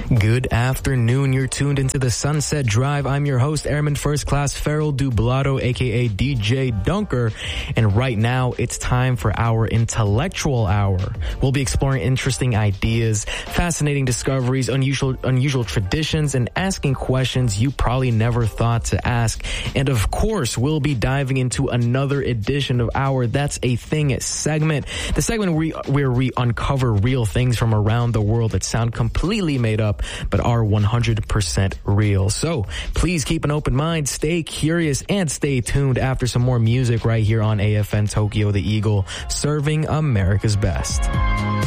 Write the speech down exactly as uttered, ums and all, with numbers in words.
Good afternoon. You're tuned into the Sunset Drive. I'm your host, Airman First Class Farrell Dublado, aka D J Dunker. And right now, it's time for our intellectual hour. We'll be exploring interesting ideas, fascinating discoveries, unusual unusual traditions, and asking questions you probably never thought to ask. And of course, we'll be diving into another edition of our That's a Thing segment. The segment where we, where we uncover real things from around the world that sound completely made up, but are one hundred percent real. So please keep an open mind, stay curious, and stay tuned after some more music right here on A F N Tokyo, the Eagle, serving America's best.